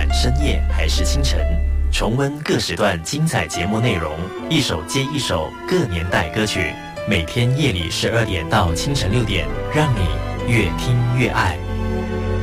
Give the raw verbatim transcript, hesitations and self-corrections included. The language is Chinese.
管深夜还是清晨，重温各时段精彩节目内容，一首接一首各年代歌曲，每天夜里十二点到清晨六点，让你越听越爱。